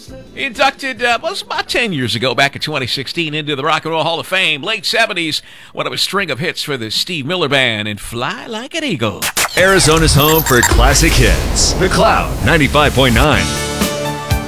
Inducted, was about 10 years ago, back in 2016, into the Rock and Roll Hall of Fame. Late 70s, one of a string of hits for the Steve Miller Band, and Fly Like an Eagle. Arizona's home for classic hits. The Cloud 95.9.